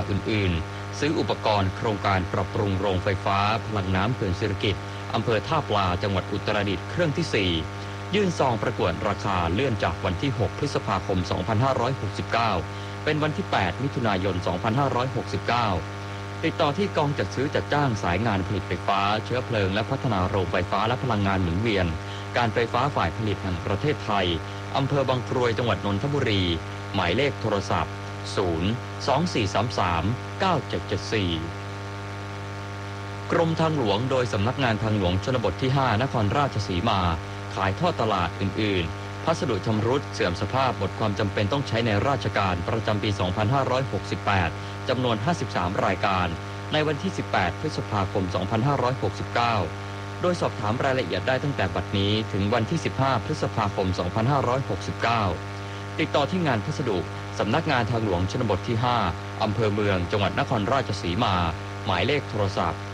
อื่นๆซื้ออุปกรณ์โครงการปรับปรุงโรงไฟฟ้าพลังน้ำเขื่อนศิริกิติ์อำเภอท่าปลาจังหวัดอุตรดิตถ์เครื่องที่ 4ยื่นซองประกวดราคาเลื่อนจากวันที่ 6 พฤษภาคม 2569 เป็นวันที่ 8 มิถุนายน 2569 ติดต่อที่กองจัดซื้อจัดจ้างสายงานผลิตไฟฟ้าเชื้อเพลิงและพัฒนาโรงไฟฟ้าและพลังงานหมุนเวียนการไฟฟ้าฝ่ายผลิตแห่งประเทศไทยอำเภอบางกรวยจังหวัดนนทบุรีหมายเลขโทรศัพท์ 024339774 กรมทางหลวงโดยสำนักงานทางหลวงชนบทที่ 5 นครราชสีมาขายทอดตลาดอื่นๆพัสดุชำรุดเสื่อมสภาพหมดความจำเป็นต้องใช้ในราชการประจำปี 2568 จำนวน 53 รายการในวันที่ 18 พฤษภาคม 2569 โดยสอบถามรายละเอียดได้ตั้งแต่บัดนี้ถึงวันที่ 15 พฤษภาคม 2569 ติดต่อที่งานพัสดุสำนักงานทางหลวงชนบทที่ 5 อำเภอเมืองจังหวัดนครราชสีมาหมายเลขโทรศัพท์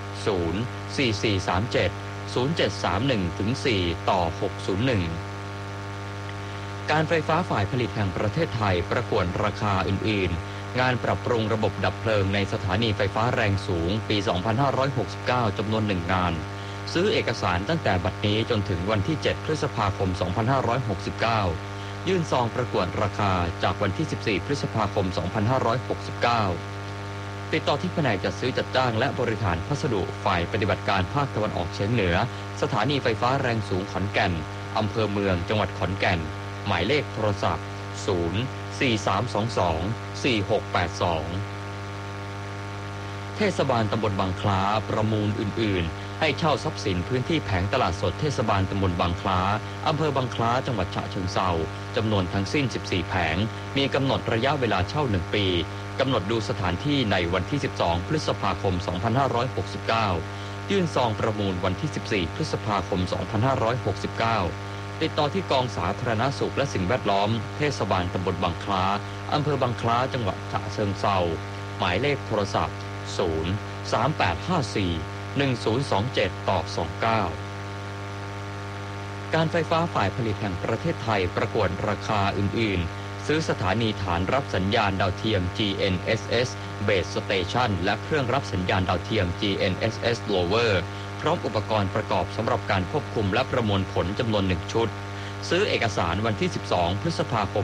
04437-0731-4/601 การไฟฟ้าฝ่ายผลิตแห่งประเทศไทยประกวดราคาอื่นๆงานปรับปรุงระบบดับเพลิงในสถานีไฟฟ้าแรงสูงปี 2569 จำนวน 1 งานซื้อเอกสารตั้งแต่บัดนี้จนถึงวันที่ 7 พฤษภาคม 2569 ยื่นซองประกวดราคาจากวันที่ 14 พฤษภาคม 2569 ติดต่อที่แผนกจัดซื้อจัดจ้างและบริหารพัสดุฝ่ายปฏิบัติการภาคตะวันออกเฉียงเหนือสถานีไฟฟ้าแรงสูงขอนแก่นอำเภอเมืองจังหวัดขอนแก่นหมายเลขโทรศัพท์ 043224682 เทศบาลตำบลบางคล้าประมูลอื่นๆให้เช่าทรัพย์สินพื้นที่แผงตลาดสดเทศบาลตำบลบางคล้าอำเภอบางคล้าจังหวัดฉะเชิงเทราจำนวนทั้งสิ้น 14 แผงมีกำหนดระยะเวลาเช่า 1 ปีกำหนดดูสถานที่ในวันที่ 12 พฤษภาคม 2569 ยื่นซองประมูลวันที่ 14 พฤษภาคม 2569 ติดต่อที่กองสาธารณสุขและสิ่งแวดล้อมเทศบาลตำบลบางคล้าอำเภอบางคล้าจังหวัดฉะเชิงเทราหมายเลขโทรศัพท์ 03854-1027-29 การไฟฟ้าฝ่ายผลิตแห่งประเทศไทยประกวดราคาอื่นๆซื้อสถานีฐานรับสัญญาณดาวเทียม GNSS Base Station และเครื่องรับสัญญาณดาวเทียม GNSS Lower พร้อมอุปกรณ์ประกอบสำหรับการควบคุมและประมวลผลจำนวน 1 ชุดซื้อเอกสารวันที่ 12 พฤษภาคม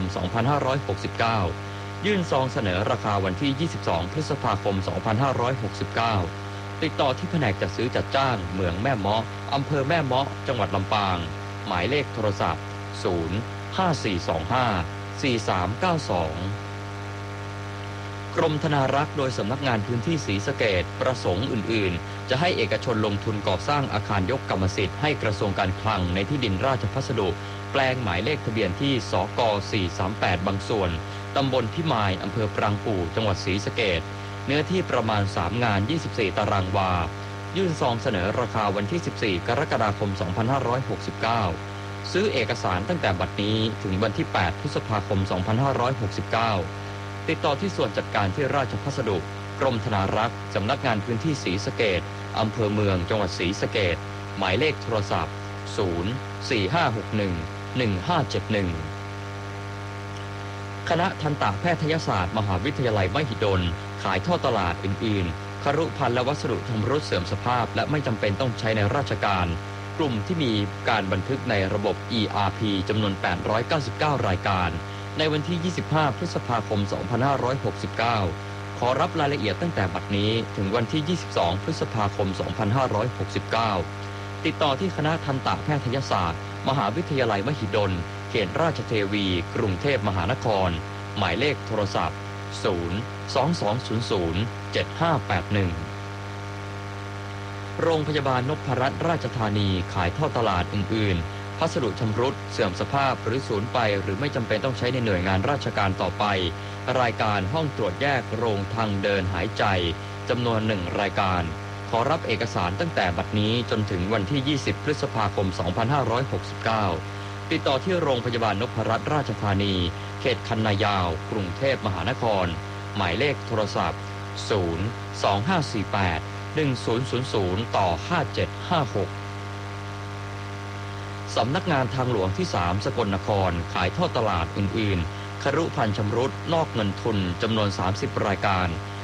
2569 ยื่นซองเสนอราคาวันที่ 22 พฤษภาคม 2569 ติดต่อที่แผนกจัดซื้อจัดจ้างเมืองแม่เมาะอำเภอแม่เมาะจังหวัดลำปางหมายเลขโทรศัพท์ 05425-4392 กรมธนารักษ์โดยสำนักงานพื้นที่ศรีสะเกษประสงค์อื่นๆจะให้เอกชนลงทุนก่อสร้างอาคารยกกรรมสิทธิ์ให้กระทรวงการคลังในที่ดินราชพัสดุแปลงหมายเลขทะเบียนที่สก438บางส่วนตำบลพิมายอำเภอปรางกู่จังหวัดศรีสะเกษเนื้อที่ประมาณ3งาน24ตารางวายื่นซองเสนอราคาวันที่ 14 กรกฎาคม 2569 ซื้อเอกสารตั้งแต่บัดนี้ถึงวันที่ 8 พฤษภาคม 2569 ติดต่อที่ส่วนจัดการที่ราชพัสดุกรมธนารักษ์สำนักงานพื้นที่ศรีสะเกษอำเภอเมืองจังหวัดศรีสะเกษหมายเลขโทรศัพท์ 04561-1571 คณะทันตแพทยศาสตร์มหาวิทยาลัยมหิดลขายทอดตลาดอื่นๆครุภัณฑ์และวัสดุชำรุดเสื่อมสภาพและไม่จำเป็นต้องใช้ในราชการกลุ่มที่มีการบันทึกในระบบ ERP จำนวน 899 รายการในวันที่ 25 พฤษภาคม 2569 ขอรับรายละเอียดตั้งแต่บัดนี้ถึงวันที่ 22 พฤษภาคม 2569 ติดต่อที่คณะทันตแพทยศาสตร์มหาวิทยาลัยมหิดลเขตราชเทวีกรุงเทพมหานครหมายเลขโทรศัพท์ 022007581 โรงพยาบาลนพรัตน์ราชธานีขายทอดตลาดอื่นๆพัสดุชำรุดเสื่อมสภาพหรือสูญไปหรือไม่จำเป็นต้องใช้ในหน่วยงานราชการต่อไปรายการห้องตรวจแยกโรงทางเดินหายใจจำนวน1รายการขอรับเอกสารตั้งแต่บัดนี้จนถึงวันที่ 20 พฤษภาคม 2569 ติดต่อที่โรงพยาบาลนพรัตน์ราชธานีเขตคันนายาวกรุงเทพมหานครหมายเลขโทรศัพท์ 02548-1000-5756 สำนักงานทางหลวงที่ 3 สกลนครขายทอดตลาดอื่นๆครุภัณฑ์ชำรุดนอกเงินทุนจำนวน 30 รายการ